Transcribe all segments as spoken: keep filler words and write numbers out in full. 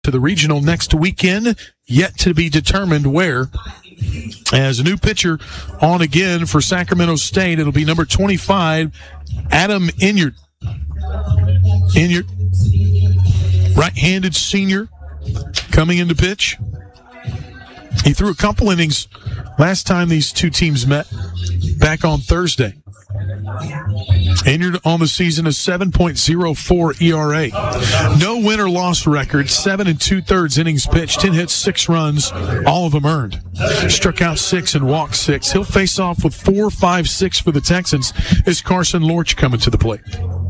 to the regional next weekend, yet to be determined where. As a new pitcher on again for Sacramento State, it'll be number twenty-five, Adam Inyard. Inyard, right-handed senior, coming into pitch. He threw a couple innings last time these two teams met, back on Thursday. Inyard on the season a seven point oh four E R A. No win or loss record, seven and two-thirds innings pitched, ten hits, six runs, all of them earned. Struck out six and walked six. He'll face off with four, five, six for the Texans as Carson Lorch coming to the plate.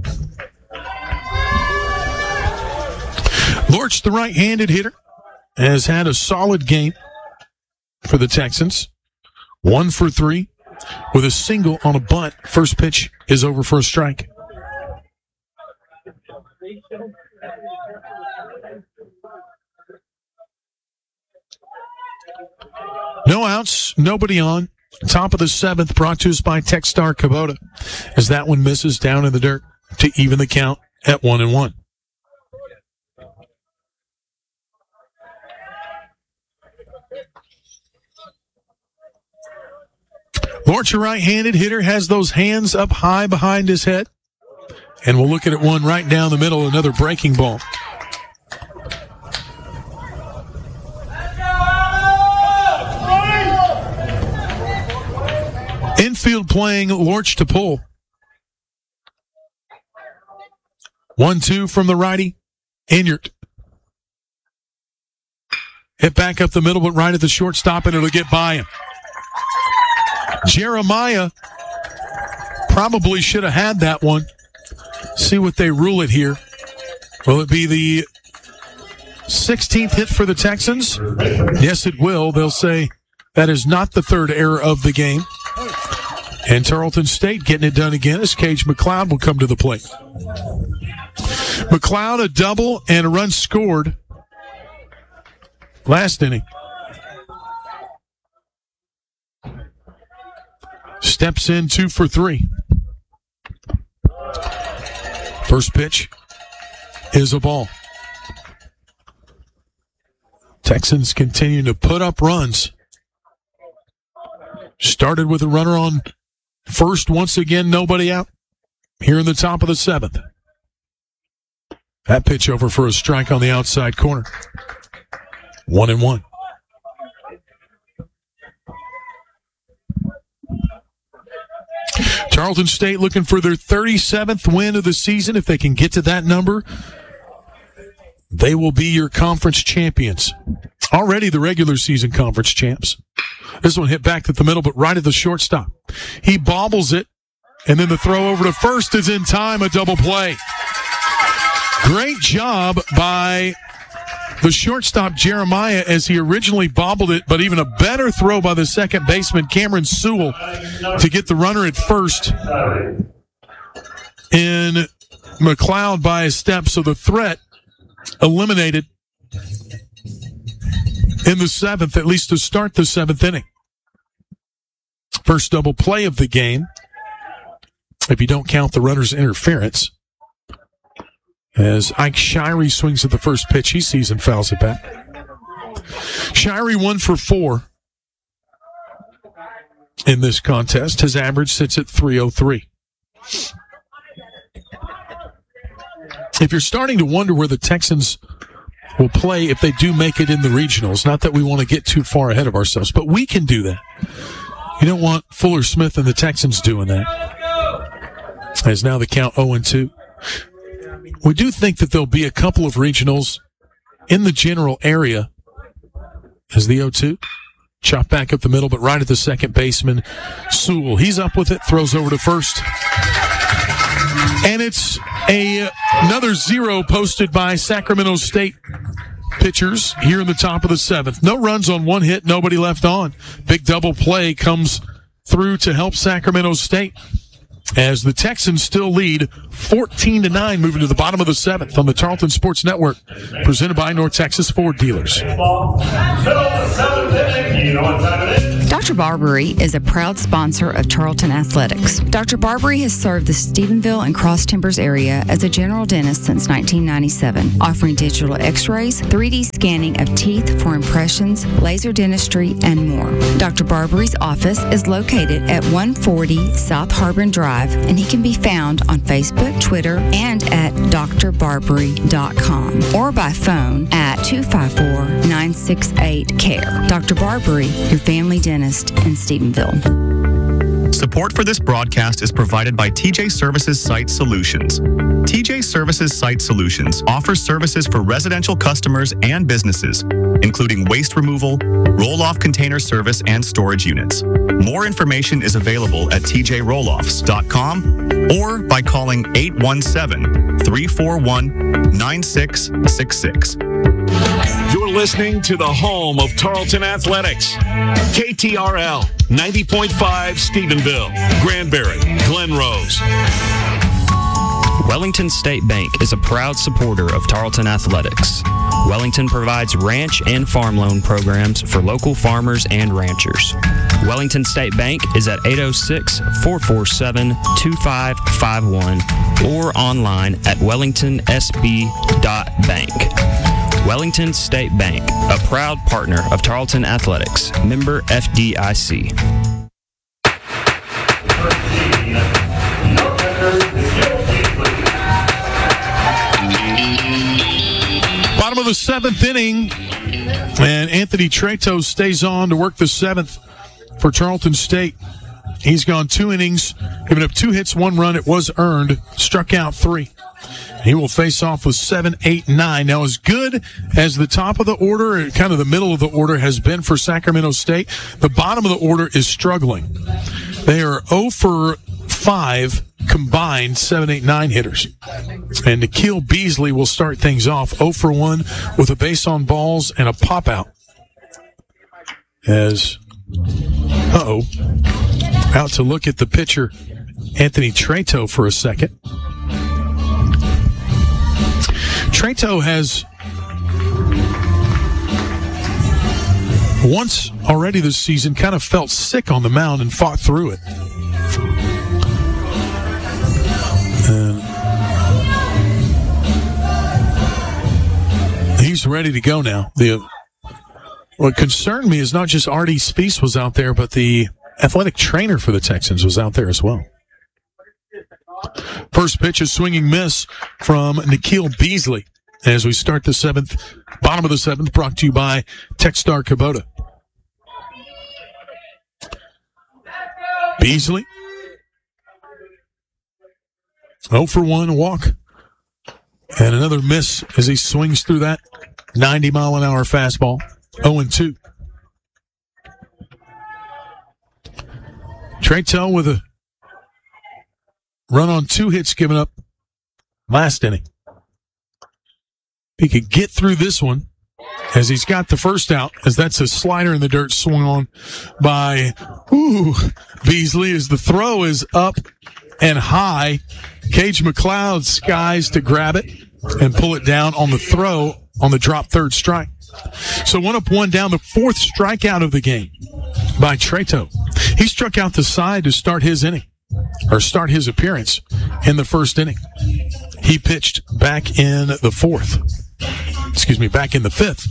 Lorch, the right-handed hitter, has had a solid game for the Texans. One for three with a single on a bunt. First pitch is over for a strike. No outs, nobody on. Top of the seventh, brought to us by Techstar Kubota, as that one misses down in the dirt to even the count at one and one. Lorch, a right-handed hitter, has those hands up high behind his head. And we'll look at it one right down the middle, another breaking ball. Infield playing, Lorch to pull. one two from the righty, Inyard. Hit back up the middle, but right at the shortstop, and it'll get by him. Jeremiah probably should have had that one. See what they rule it here. Will it be the sixteenth hit for the Texans? Yes, it will. They'll say that is not the third error of the game. And Tarleton State getting it done again as Cage McLeod will come to the plate. McLeod, a double and a run scored last inning. Steps in two for three. First pitch is a ball. Texans continue to put up runs. Started with a runner on first once again, nobody out. Here in the top of the seventh. That pitch over for a strike on the outside corner. One and one. Tarleton State looking for their thirty-seventh win of the season. If they can get to that number, they will be your conference champions. Already the regular season conference champs. This one hit back at the middle, but right at the shortstop. He bobbles it, and then the throw over to first is in time, a double play. Great job by the shortstop, Jeremiah, as he originally bobbled it, but even a better throw by the second baseman, Cameron Sewell, to get the runner at first. And McLeod by a step, so the threat eliminated in the seventh, at least to start the seventh inning. First double play of the game, if you don't count the runner's interference, as Ike Shirey swings at the first pitch he sees and fouls it back. Shirey one for four in this contest. His average sits at three oh three. If you're starting to wonder where the Texans will play if they do make it in the regionals, not that we want to get too far ahead of ourselves, but we can do that. You don't want Fuller Smith and the Texans doing that. As now the count oh and two. We do think that there'll be a couple of regionals in the general area as the oh two. Chop back up the middle, but right at the second baseman, Sewell. He's up with it, throws over to first. And it's a, another zero posted by Sacramento State pitchers here in the top of the seventh. No runs on one hit, nobody left on. Big double play comes through to help Sacramento State as the Texans still lead fourteen to nine, moving to the bottom of the seventh on the Tarleton Sports Network, presented by North Texas Ford Dealers. Doctor Barbary is a proud sponsor of Tarleton Athletics. Doctor Barbary has served the Stephenville and Cross Timbers area as a general dentist since nineteen ninety-seven, offering digital x-rays, three D scanning of teeth for impressions, laser dentistry, and more. Doctor Barbary's office is located at one forty South Harbin Drive, and he can be found on Facebook, Twitter, and at d r barbary dot com or by phone at two five four, nine six eight, C A R E. Doctor Barbary, your family dentist in Stephenville. Support for this broadcast is provided by T J Services Site Solutions. T J Services Site Solutions offers services for residential customers and businesses, including waste removal, roll-off container service, and storage units. More information is available at t j roll offs dot com or by calling eight one seven, three four one, nine six six six. You're listening to the home of Tarleton Athletics. K T R L, ninety point five Stephenville, Granbury, Glen Rose. Wellington State Bank is a proud supporter of Tarleton Athletics. Wellington provides ranch and farm loan programs for local farmers and ranchers. Wellington State Bank is at eight oh six, four four seven, two five five one or online at wellington s b dot bank. Wellington State Bank, a proud partner of Tarleton Athletics, member F D I C. Bottom of the seventh inning, and Anthony Treto stays on to work the seventh for Tarleton State. He's gone two innings, giving up two hits, one run. It was earned, struck out three. He will face off with seven, eight, nine. Now, as good as the top of the order, kind of the middle of the order, has been for Sacramento State, the bottom of the order is struggling. They are oh for five combined seven, eight, nine hitters. And Nikhil Beasley will start things off oh for one with a base on balls and a pop out. As, uh-oh, out to look at the pitcher, Anthony Treto, for a second. Treto has once already this season kind of felt sick on the mound and fought through it. And he's ready to go now. The what concerned me is not just Artie Spiess was out there, but the athletic trainer for the Texans was out there as well. First pitch, a swinging miss from Nikhil Beasley as we start the seventh, bottom of the seventh, brought to you by Techstar Kubota. Beasley, oh for one, a walk, and another miss as he swings through that ninety mile an hour fastball. oh and two. Treto with a run on two hits given up last inning. He could get through this one as he's got the first out, as that's a slider in the dirt swung on by ooh, Beasley as the throw is up and high. Cage McLeod skies to grab it and pull it down on the throw on the drop third strike. So one up, one down, the fourth strikeout of the game by Treto. He struck out the side to start his inning, or start his appearance in the first inning. He pitched back in the fourth. Excuse me, back in the fifth.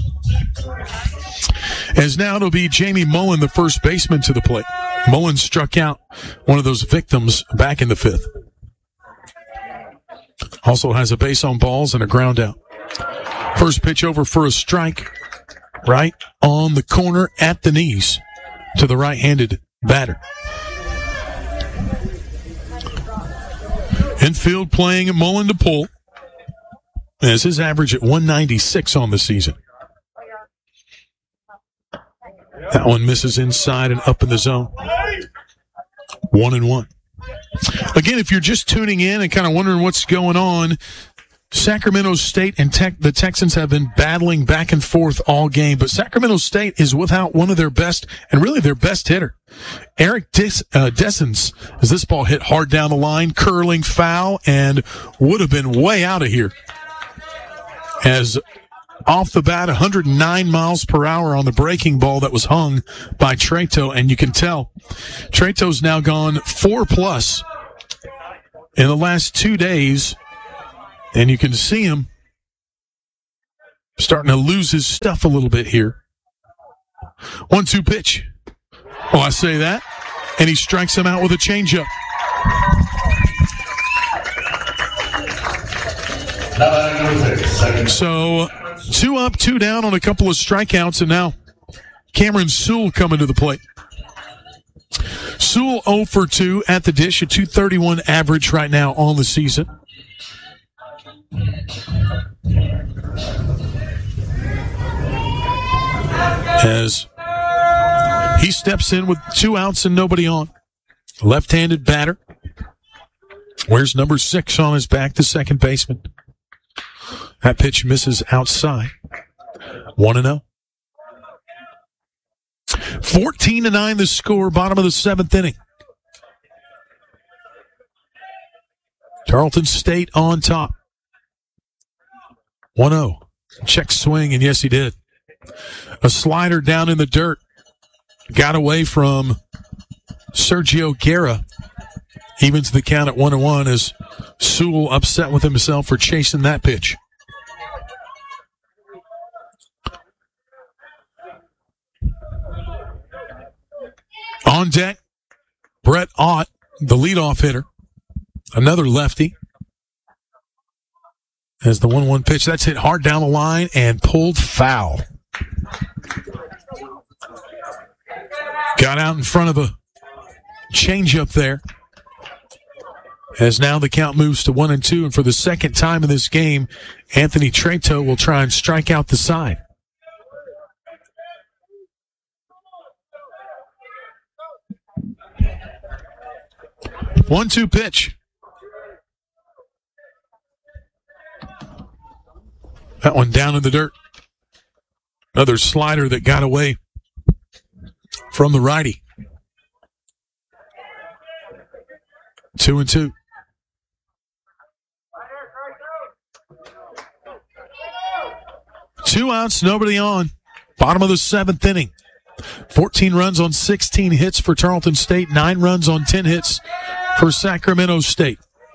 As now it'll be Jamie Mullen, the first baseman, to the plate. Mullen struck out one of those victims back in the fifth. Also has a base on balls and a ground out. First pitch over for a strike, right on the corner at the knees to the right-handed batter. Infield playing Mullen to pull, as his average at one ninety-six on the season. That one misses inside and up in the zone. One and one. Again, if you're just tuning in and kind of wondering what's going on, Sacramento State and Tech, the Texans have been battling back and forth all game, but Sacramento State is without one of their best and really their best hitter. Eric Dis, uh, Dessens, as this ball hit hard down the line, curling foul, and would have been way out of here. As off the bat, one hundred nine miles per hour on the breaking ball that was hung by Treto, and you can tell Treto's now gone four plus in the last two days. And you can see him starting to lose his stuff a little bit here. One two pitch. Oh, I say that. And he strikes him out with a changeup. So, two up, two down on a couple of strikeouts, and now Cameron Sewell coming to the plate. Sewell oh for two at the dish, a two thirty-one average right now on the season. As he steps in with two outs and nobody on. Left-handed batter. Wears number six on his back, the second baseman. That pitch misses outside. one and oh. fourteen to nine the score, bottom of the seventh inning. Tarleton State on top. one oh. Check swing, and yes, he did. A slider down in the dirt. Got away from Sergio Guerra. Evens the count at one and one as Sewell upset with himself for chasing that pitch. On deck, Brett Ott, the leadoff hitter. Another lefty. As the one one pitch, that's hit hard down the line and pulled foul. Got out in front of a changeup there. As now the count moves to one and two, and for the second time in this game, Anthony Treto will try and strike out the side. one two pitch. That one down in the dirt. Another slider that got away from the righty. Two and two. Two outs, nobody on. Bottom of the seventh inning. fourteen runs on sixteen hits for Tarleton State. Nine runs on ten hits for Sacramento State.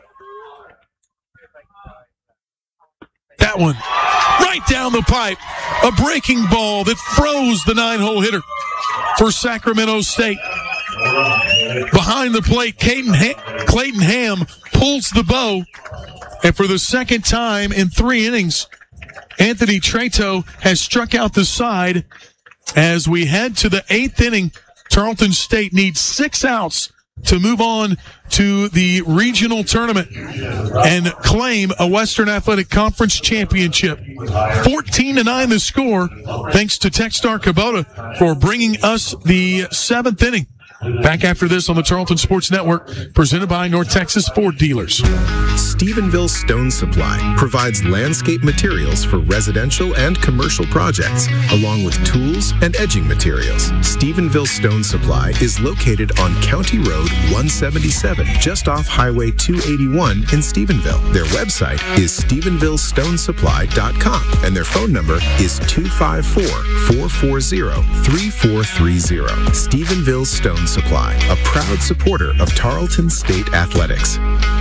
That one right down the pipe. A breaking ball that froze the nine-hole hitter for Sacramento State. Behind the plate, Clayton, ha- Clayton Ham pulls the bow. And for the second time in three innings, Anthony Treto has struck out the side. As we head to the eighth inning, Tarleton State needs six outs to move on to the regional tournament and claim a Western Athletic Conference championship. fourteen to nine the score, thanks to Techstar Kubota for bringing us the seventh inning. Back after this on the Tarleton Sports Network, presented by North Texas Ford Dealers. Stephenville Stone Supply provides landscape materials for residential and commercial projects, along with tools and edging materials. Stephenville Stone Supply is located on County Road one seventy-seven, just off Highway two eighty-one in Stephenville. Their website is stephenville stone supply dot com, and their phone number is two five four, four four zero, three four three zero. Stephenville Stone Supply, a proud supporter of Tarleton State Athletics.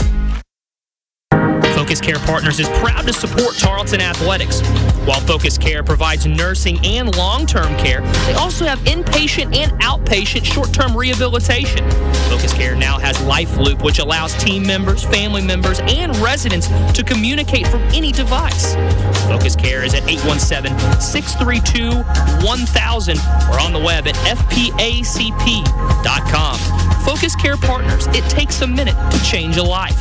Focus Care Partners is proud to support Tarleton Athletics. While Focus Care provides nursing and long-term care, they also have inpatient and outpatient short-term rehabilitation. Focus Care now has Life Loop, which allows team members, family members, and residents to communicate from any device. Focus Care is at eight one seven, six three two, one thousand or on the web at f p a c p dot com. Focus Care Partners, it takes a minute to change a life.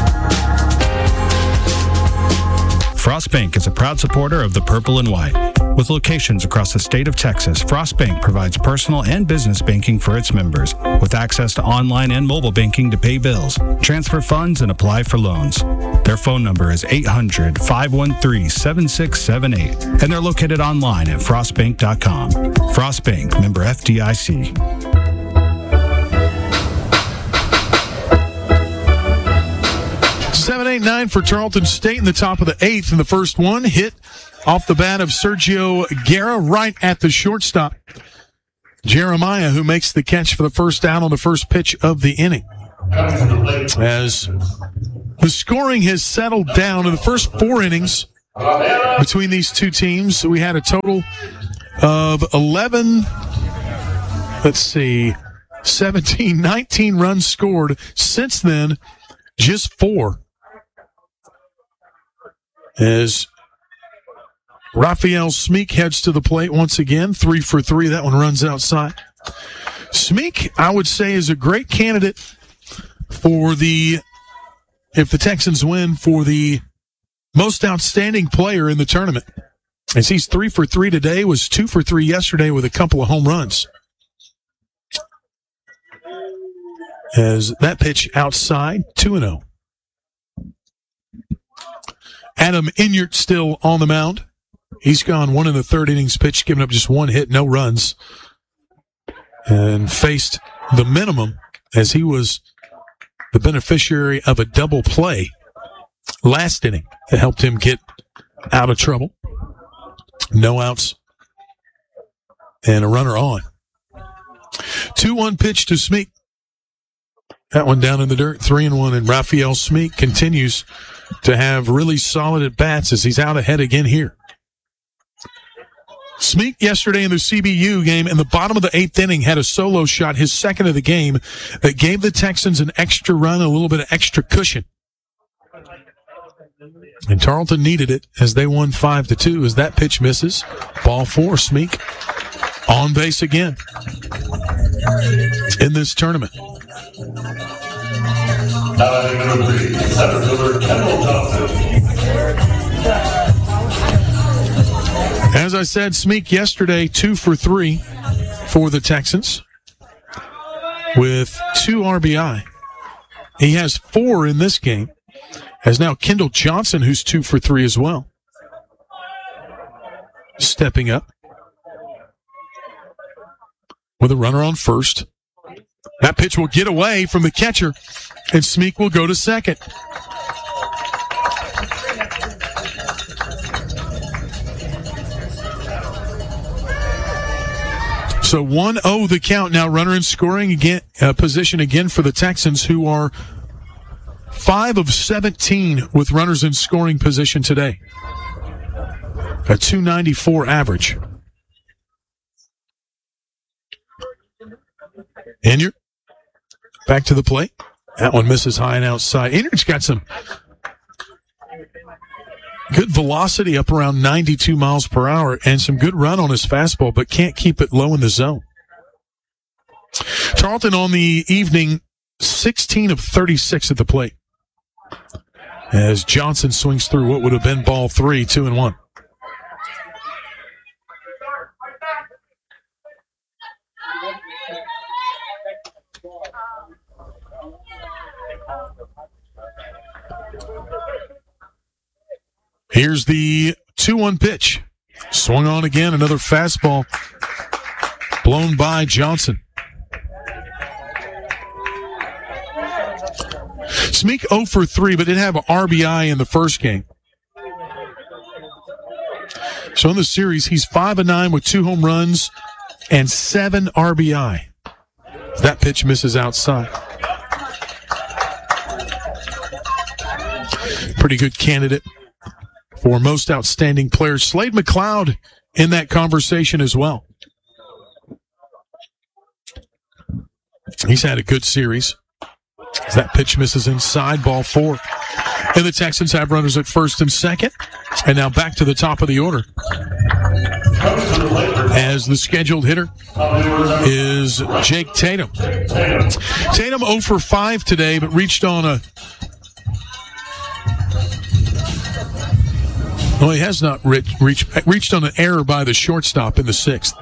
Frost Bank is a proud supporter of the Purple and White. With locations across the state of Texas, Frost Bank provides personal and business banking for its members, with access to online and mobile banking to pay bills, transfer funds, and apply for loans. Their phone number is eight hundred, five one three, seven six seven eight, and they're located online at frost bank dot com. Frost Bank, member F D I C. seven eight nine for Tarleton State in the top of the eighth, and the first one hit off the bat of Sergio Guerra right at the shortstop. Jeremiah, who makes the catch for the first down on the first pitch of the inning. As the scoring has settled down in the first four innings between these two teams, we had a total of eleven, let's see, seventeen, nineteen runs scored. Since then, just four. As Raphael Smeek heads to the plate once again, three for three. That one runs outside. Smeek, I would say, is a great candidate for the, if the Texans win, for the most outstanding player in the tournament. As he's three for three today, was two for three yesterday with a couple of home runs. As that pitch outside, two and oh. Adam Inyart still on the mound. He's gone one in the third innings pitch, giving up just one hit, no runs, and faced the minimum as he was the beneficiary of a double play last inning that helped him get out of trouble. No outs and a runner on. two one pitch to Smeek. That one down in the dirt, three and one, and Raphael Smeek continues to have really solid at-bats as he's out ahead again here. Smeek yesterday in the C B U game in the bottom of the eighth inning had a solo shot, his second of the game, that gave the Texans an extra run, a little bit of extra cushion. And Tarleton needed it as they won five to two as that pitch misses. Ball four, Smeek on base again in this tournament. As I said, Smeek yesterday, two for three for the Texans with two R B I. He has four in this game. As now Kendall Johnson, who's two for three as well, stepping up with a runner on first. That pitch will get away from the catcher, and Smeek will go to second. So one oh the count now, runner in scoring again, uh, position again for the Texans, who are five of seventeen with runners in scoring position today. A two ninety-four average. Inyart back to the plate. That one misses high and outside. Inyart's got some good velocity up around ninety-two miles per hour and some good run on his fastball, but can't keep it low in the zone. Tarleton on the evening, sixteen of thirty-six at the plate, as Johnson swings through what would have been ball three, two and one. Here's the two one pitch. Swung on again, another fastball blown by Johnson. Smeek oh for three, but did have an R B I in the first game. So in the series, he's five and nine with two home runs and seven R B I. That pitch misses outside. Pretty good candidate for most outstanding players. Slade McLeod in that conversation as well. He's had a good series. That pitch misses inside, ball four. And the Texans have runners at first and second. And now back to the top of the order, as the scheduled hitter is Jake Tatum. Tatum oh for five today, but reached on a Well, he has not re- reached reached on an error by the shortstop in the sixth.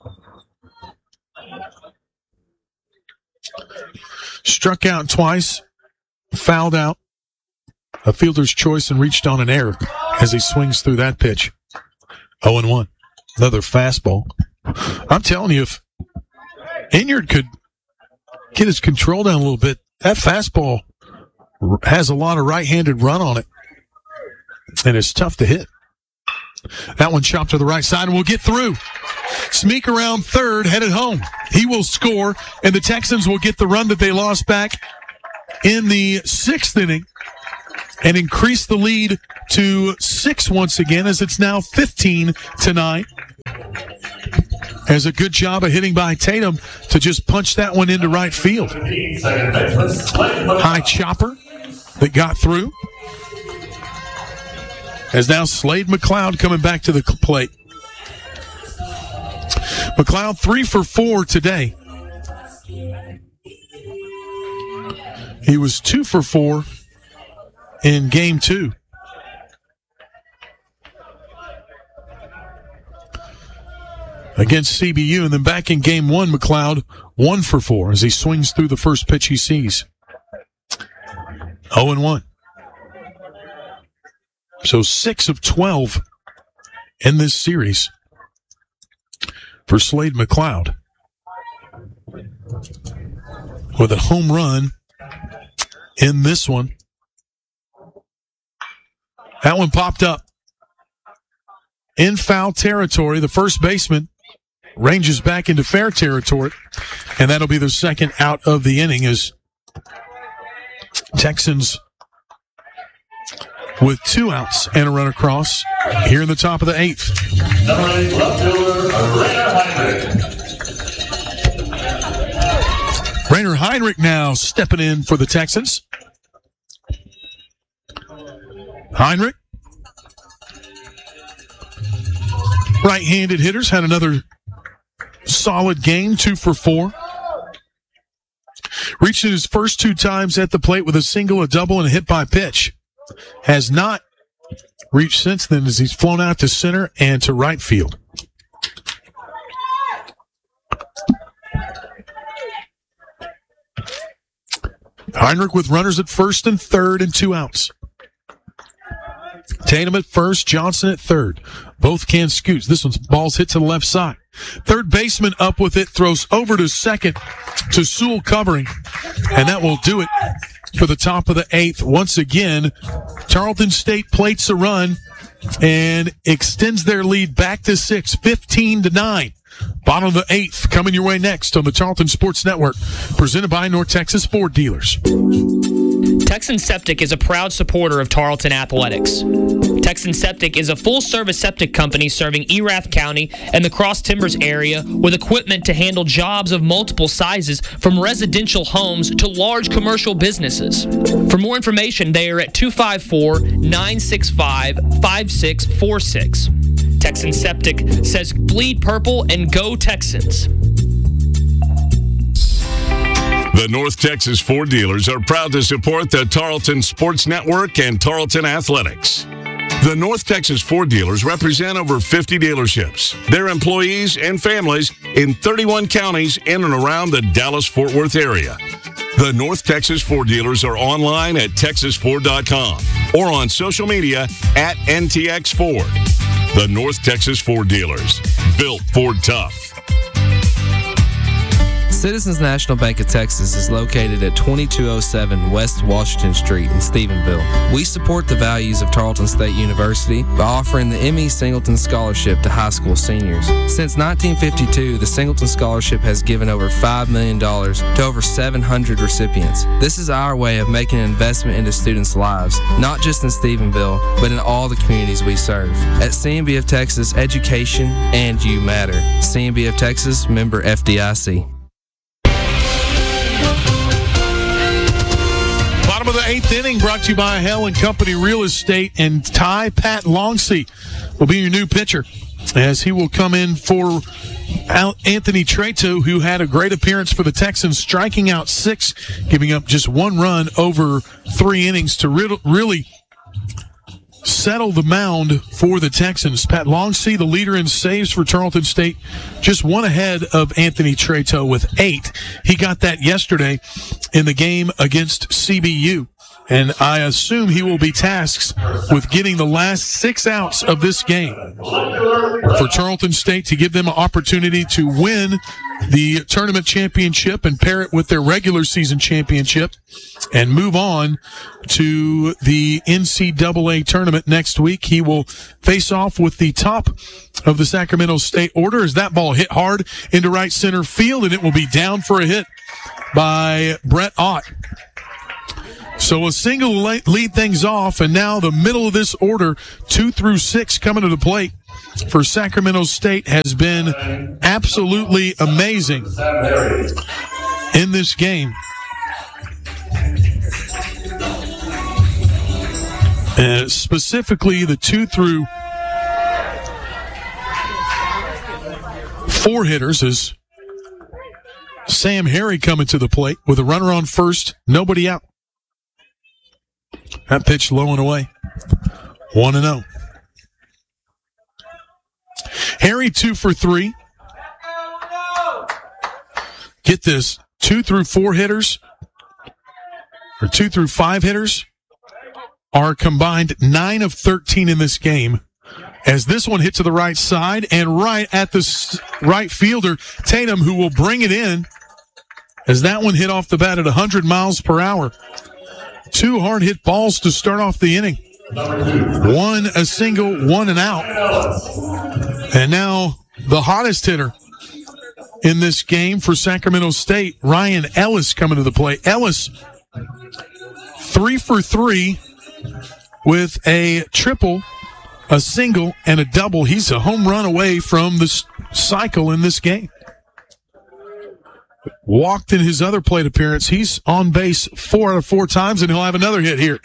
Struck out twice, fouled out. A fielder's choice and reached on an error as he swings through that pitch. oh and one. Another fastball. I'm telling you, if Inyard could get his control down a little bit, that fastball has a lot of right-handed run on it, and it's tough to hit. That one chopped to the right side and will get through. Smeek around third, headed home. He will score, and the Texans will get the run that they lost back in the sixth inning and increase the lead to six once again, as it's now fifteen to nine. Has a good job of hitting by Tatum to just punch that one into right field. High chopper that got through. As now Slade McLeod coming back to the plate. McLeod three for four today. He was two for four in game two. Against C B U, and then back in game one, McLeod one for four as he swings through the first pitch he sees. oh and one. So six of twelve in this series for Slade McLeod, with a home run in this one. That one popped up in foul territory. The first baseman ranges back into fair territory, and that'll be the second out of the inning as Texans with two outs and a run across here in the top of the eighth. Rainer Heinrich now stepping in for the Texans. Heinrich, right-handed hitters, had another solid game, two for four. Reached his first two times at the plate with a single, a double, and a hit by pitch. Has not reached since then as he's flown out to center and to right field. Heinrich with runners at first and third and two outs. Tatum at first, Johnson at third. Both can scoot. This one's ball's hit to the left side. Third baseman up with it, throws over to second to Sewell covering, and that will do it for the top of the eighth. Once again, Tarleton State plates a run and extends their lead back to six, fifteen to nine. Bottom of the eighth coming your way next on the Tarleton Sports Network, presented by North Texas Ford Dealers. Texan Septic is a proud supporter of Tarleton Athletics. Texan Septic is a full-service septic company serving Erath County and the Cross Timbers area with equipment to handle jobs of multiple sizes, from residential homes to large commercial businesses. For more information, they are at two five four, nine six five, five six four six. Texan Septic says bleed purple and go Texans. The North Texas Ford Dealers are proud to support the Tarleton Sports Network and Tarleton Athletics. The North Texas Ford Dealers represent over fifty dealerships, their employees and families in thirty-one counties in and around the Dallas-Fort Worth area. The North Texas Ford Dealers are online at texas ford dot com or on social media at N T X Ford. The North Texas Ford Dealers, built Ford tough. Citizens National Bank of Texas is located at twenty-two oh seven West Washington Street in Stephenville. We support the values of Tarleton State University by offering the M E Singleton Scholarship to high school seniors. Since nineteen fifty-two, the Singleton Scholarship has given over five million dollars to over seven hundred recipients. This is our way of making an investment into students' lives, not just in Stephenville, but in all the communities we serve. At C N B F Texas, education and you matter. C N B F Texas, member F D I C. Bottom of the eighth inning, brought to you by Hell and Company Real Estate, and Ty Pat Longsey will be your new pitcher as he will come in for Anthony Treto, who had a great appearance for the Texans, striking out six, giving up just one run over three innings to really settle the mound for the Texans. Pat Longsee, the leader in saves for Tarleton State, just one ahead of Anthony Treto with eight. He got that yesterday in the game against C B U. And I assume he will be tasked with getting the last six outs of this game for Tarleton State to give them an opportunity to win the tournament championship and pair it with their regular season championship and move on to the N C double A tournament next week. He will face off with the top of the Sacramento State order as that ball hit hard into right center field, and it will be down for a hit by Brett Ott. So a single lead things off, and now the middle of this order, two through six coming to the plate for Sacramento State, has been absolutely amazing in this game. Uh, specifically, the two through four hitters is Sam Harry coming to the plate with a runner on first, nobody out. That pitch low and away. one and oh. Harry, two for three. Get this. Two through four hitters, or two through five hitters, are combined nine of thirteen in this game. As this one hit to the right side and right at the right fielder, Tatum, who will bring it in, as that one hit off the bat at one hundred miles per hour. Two hard hit balls to start off the inning. One a single, one an out. And now the hottest hitter in this game for Sacramento State, Ryan Ellis, coming to the plate. Ellis, three for three with a triple, a single, and a double. He's a home run away from the cycle in this game. Walked in his other plate appearance. He's on base four out of four times, and he'll have another hit here.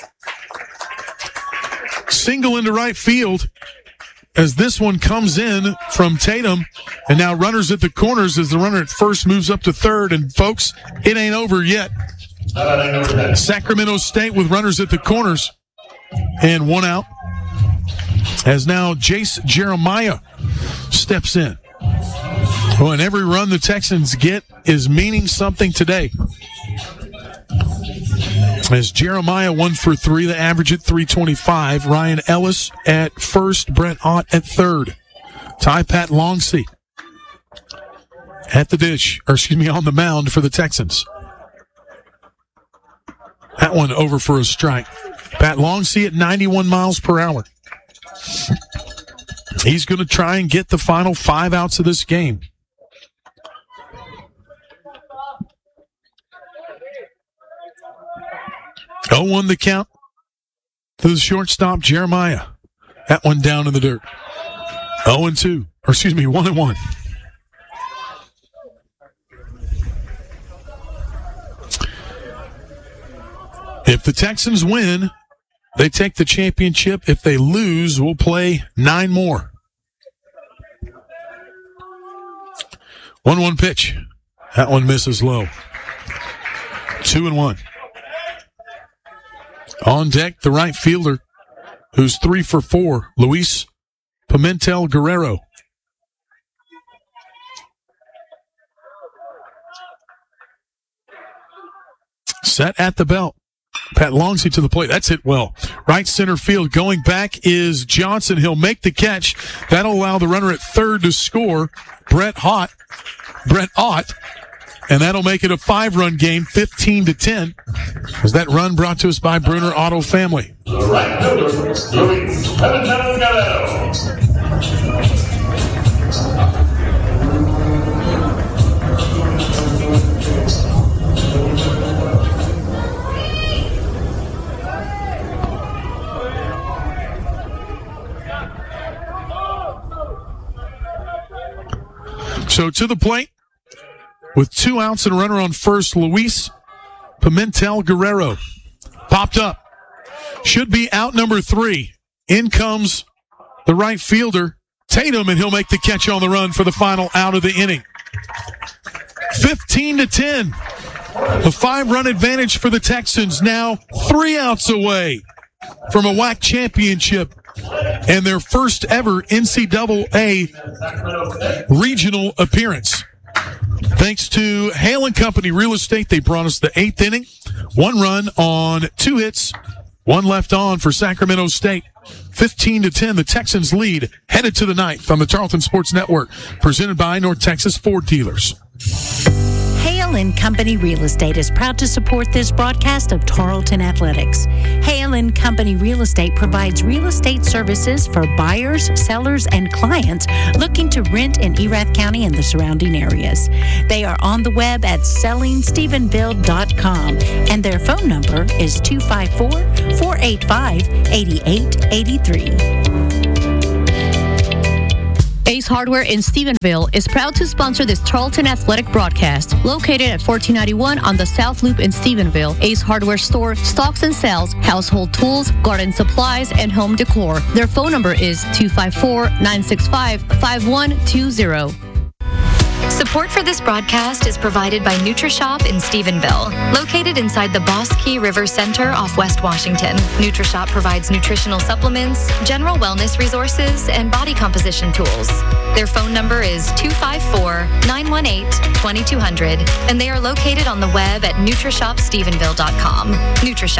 Single into right field as this one comes in from Tatum, and now runners at the corners as the runner at first moves up to third. And folks, it ain't over yet. Sacramento State with runners at the corners and one out, as now Jace Jeremiah steps in. Well, and every run the Texans get is meaning something today. As Jeremiah one for three, the average at three twenty-five. Ryan Ellis at first, Brett Ott at third. Ty Pat Longsee at the dish, or excuse me, on the mound for the Texans. That one over for a strike. Pat Longsee at ninety-one miles per hour. He's going to try and get the final five outs of this game. oh one the count to the shortstop, Jeremiah. That one down in the dirt. oh and two, or excuse me, one and one. If the Texans win, they take the championship. If they lose, we'll play nine more. one one pitch. That one misses low. Two and one. On deck, the right fielder, who's three for four, Luis Pimentel Guerrero. Set at the belt. Pat Longsee to the plate. That's hit well. Right center field. Going back is Johnson. He'll make the catch. That'll allow the runner at third to score. Brett Ott. Brett Ott. And that'll make it a five-run game, fifteen to ten. Was that run brought to us by Bruner Auto Family? The right fielder, Luis Pimentel Guerrero. So to the plate, with two outs and a runner on first, Luis Pimentel Guerrero popped up. Should be out number three. In comes the right fielder, Tatum, and he'll make the catch on the run for the final out of the inning. fifteen to ten. A five-run advantage for the Texans, now three outs away from a W A C championship and their first ever N C double A regional appearance. Thanks to Hale and Company Real Estate, they brought us the eighth inning. One run on two hits, one left on for Sacramento State. fifteen to ten, the Texans lead, headed to the ninth on the Tarleton Sports Network, presented by North Texas Ford Dealers. Hale and Company Real Estate is proud to support this broadcast of Tarleton Athletics. Hale and Company Real Estate provides real estate services for buyers, sellers, and clients looking to rent in Erath County and the surrounding areas. They are on the web at selling stephenville dot com, and their phone number is two five four, four eight five, eight eight eight three. Ace Hardware in Stephenville is proud to sponsor this Tarleton Athletic broadcast. Located at fourteen ninety-one on the South Loop in Stephenville, Ace Hardware store stocks and sells household tools, garden supplies, and home decor. Their phone number is two five four, nine six five, five one two zero. Support for this broadcast is provided by NutriShop in Stephenville. Located inside the Boss Key River Center off West Washington, NutriShop provides nutritional supplements, general wellness resources, and body composition tools. Their phone number is two five four, nine one eight, two two zero zero, and they are located on the web at Nutrishop Stephenville dot com. NutriShop.